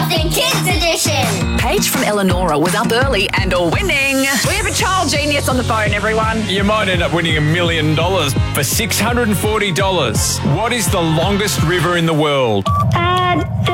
Something Kids Edition. Paige from Eleonora was up early and winning. We have a child genius on the phone, everyone. You might end up winning $1 million for $640. What is the longest river in the world?